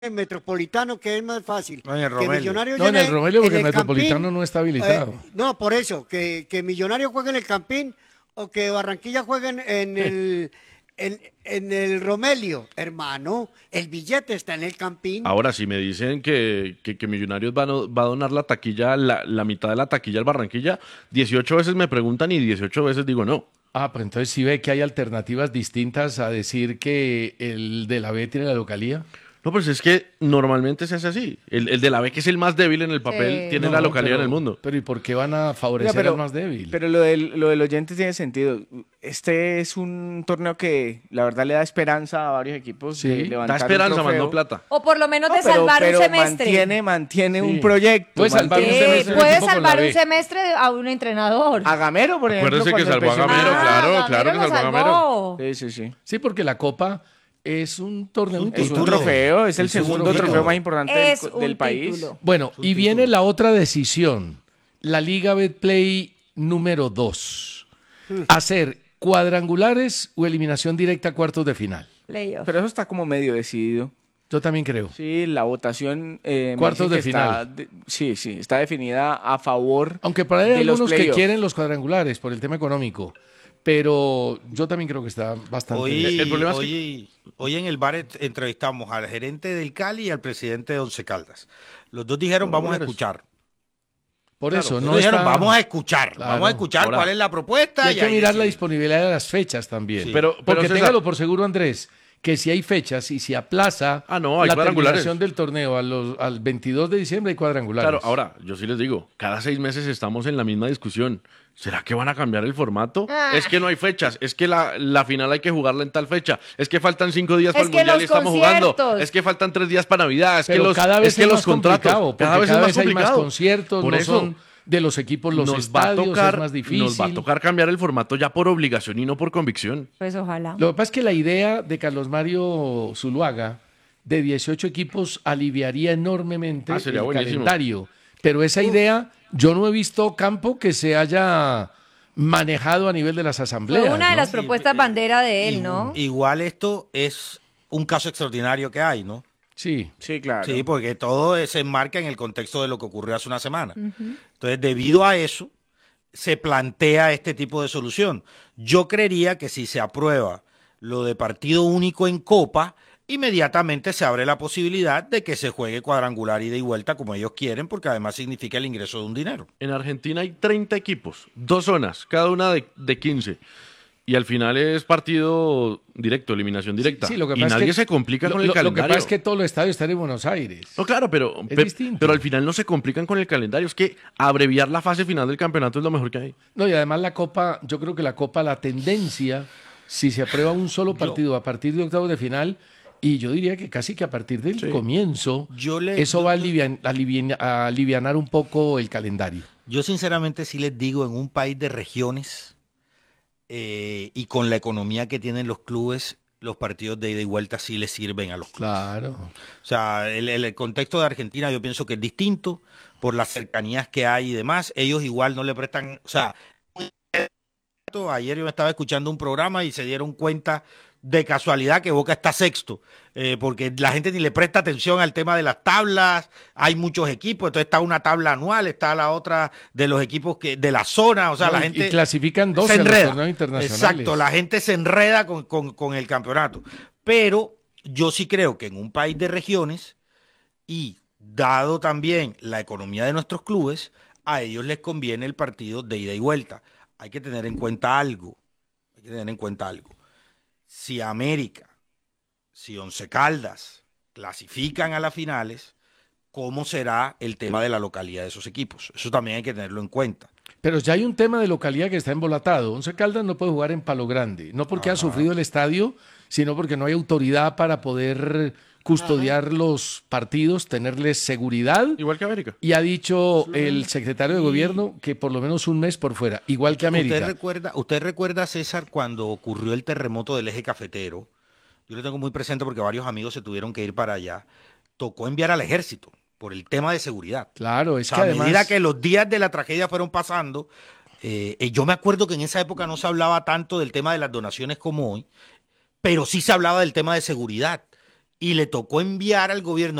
el Metropolitano, que es más fácil. No, en el Que Romelio. Millonarios No, en el Romelio, porque el Metropolitano Campín, no está habilitado. no, por eso, que Millonarios juegue en el Campín o que Barranquilla juegue en el Romelio. Hermano, el billete está en el Campín. Ahora, si me dicen que Millonarios va a donar la taquilla, la mitad de la taquilla al Barranquilla, 18 veces me preguntan y 18 veces digo no. Ah, pero entonces sí ve que hay alternativas distintas a decir que el de la B tiene la localía. No, pues es que normalmente se hace así. El de la B, que es el más débil en el papel, Sí. tiene No, la localidad pero- en el mundo. Pero ¿y por qué van a favorecer Oiga, al más débil? Pero lo del oyente tiene sentido. Este es un torneo que la verdad le da esperanza a varios equipos Sí. de Da levantar Da un esperanza, más trofeo. no plata. O por lo menos No, de salvar un semestre. mantiene Sí. un proyecto. Puede salvar un Sí, semestre un puede equipo con salvar la un B. semestre a un entrenador. A Gamero, por ejemplo. Acuérdese que cuando salvó a empezó- Gamero, claro, claro que Gamero lo salvó a Gamero. salvó. Sí, sí, sí. Sí, porque la Copa es un torneo Es un importante. trofeo, es el Es un segundo trofeo más importante Es del un país. título. Bueno, y viene la otra decisión. La Liga Betplay número 2. Hacer cuadrangulares o eliminación directa a cuartos de final. Playoff. Pero eso está como medio decidido. Yo también creo. Sí, la votación me Cuartos dice de que está final. sí, sí, está definida a favor Aunque por ahí hay de los algunos que playoffs. quieren los cuadrangulares por el tema económico. Pero yo también creo que está bastante bien. El problema es que- Hoy en el bar entrevistamos al gerente del Cali y al presidente de Once Caldas. Los dos dijeron, vamos a escuchar. Por Claro, eso, Los no dos dijeron, está... vamos a escuchar. Claro. Vamos a escuchar Ahora, cuál es la propuesta. Y hay que ahí mirar la decimos. disponibilidad de las fechas también. Sí. Porque César- téngalo por seguro, Andrés, que si hay fechas y si aplaza Ah, no, hay la cuadrangulares. terminación del torneo al 22 de diciembre hay cuadrangulares. Claro, ahora, yo sí les digo, cada 6 meses estamos en la misma discusión. ¿Será que van a cambiar el formato? Es que no hay fechas, es que la final hay que jugarla en tal fecha, es que faltan 5 días para Es el que Mundial los y estamos jugando, conciertos. es que faltan 3 días para Navidad, es Pero que los, cada vez es que es los más contratos, complicado, porque cada vez es más hay más complicado. conciertos, Por no eso, son de los equipos los nos va a estadios, tocar, es más difícil. nos va a tocar cambiar el formato ya por obligación y no por convicción. Pues ojalá. Lo que pasa es que la idea de Carlos Mario Zuluaga de 18 equipos aliviaría enormemente Sería el buenísimo. calendario. Pero esa idea, yo no he visto campo que se haya manejado a nivel de las asambleas. Fue una de ¿no? las propuestas bandera de él, ¿no? Igual esto es un caso extraordinario que hay, ¿no? Sí. Sí, claro. Sí, porque todo se enmarca en el contexto de lo que ocurrió hace una semana. Entonces, debido a eso, se plantea este tipo de solución. Yo creería que si se aprueba lo de partido único en Copa, inmediatamente se abre la posibilidad de que se juegue cuadrangular ida y vuelta como ellos quieren, porque además significa el ingreso de un dinero. En Argentina hay 30 equipos, 2 zonas, cada una de 15. Y al final es partido directo, eliminación directa. Sí, lo que y pasa es nadie que se complica con el Lo que calendario. pasa es que todo el estadio está en Buenos Aires. No, claro, pero, Es pe- distinto. pero al final no se complican con el calendario. Es que abreviar la fase final del campeonato es lo mejor que hay. No, y además la Copa, yo creo que la Copa, la tendencia, si se aprueba un solo partido a partir de octavos de final, y yo diría que casi que a partir del comienzo, eso va a alivianar un poco el calendario. Yo sinceramente sí les digo, en un país de regiones y con la economía que tienen los clubes, los partidos de ida y vuelta sí les sirven a los clubes. Claro. O sea, el contexto de Argentina yo pienso que es distinto por las cercanías que hay y demás. Ellos igual no le prestan, o sea, ayer yo estaba escuchando un programa y se dieron cuenta de casualidad que Boca está sexto, porque la gente ni le presta atención al tema de las tablas, hay muchos equipos, entonces está una tabla anual, está la otra de los equipos que de la zona, o sea, No, la y gente clasifican 12 se a los enreda. torneos internacionales. Exacto, la gente se enreda con el campeonato, pero yo sí creo que en un país de regiones y dado también la economía de nuestros clubes, a ellos les conviene el partido de ida y vuelta. Hay que tener en cuenta algo, Si América, si Once Caldas clasifican a las finales, ¿cómo será el tema de la localidad de esos equipos? Eso también hay que tenerlo en cuenta. Pero ya hay un tema de localidad que está embolatado. Once Caldas no puede jugar en Palo Grande, no porque ha sufrido el estadio, sino porque no hay autoridad para poder custodiar los partidos, tenerles seguridad. Igual que América. Y ha dicho el secretario de gobierno que por lo menos un mes por fuera, igual que América. ¿Usted recuerda, César, cuando ocurrió el terremoto del eje cafetero? Yo lo tengo muy presente porque varios amigos se tuvieron que ir para allá. Tocó enviar al ejército por el tema de seguridad. Claro, es O sea, que a además... medida que los días de la tragedia fueron pasando, yo me acuerdo que en esa época no se hablaba tanto del tema de las donaciones como hoy, pero sí se hablaba del tema de seguridad. y le tocó enviar al gobierno